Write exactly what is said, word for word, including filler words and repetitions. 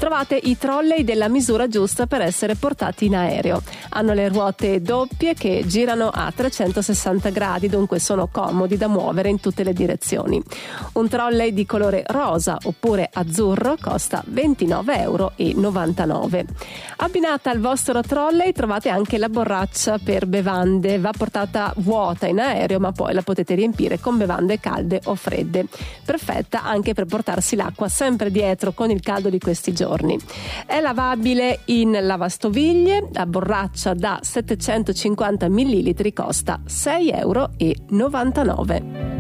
Trovate i trolley della misura giusta per essere portati in aereo. Hanno le ruote doppie che girano a trecentosessanta gradi, dunque sono comodi da muovere in tutte le direzioni. Un trolley di colore rosa oppure azzurro costa ventinove euro e novantanove. Abbinata al vostro trolley trovate anche la borraccia per bevande. Va portata vuota in aereo, ma poi la potete riempire con bevande calde o fredde. Perfetta anche per portarsi l'acqua sempre dietro con il caldo di questi giorni. È lavabile in lavastoviglie. La borraccia da settecentocinquanta millilitri costa sei euro e novantanove.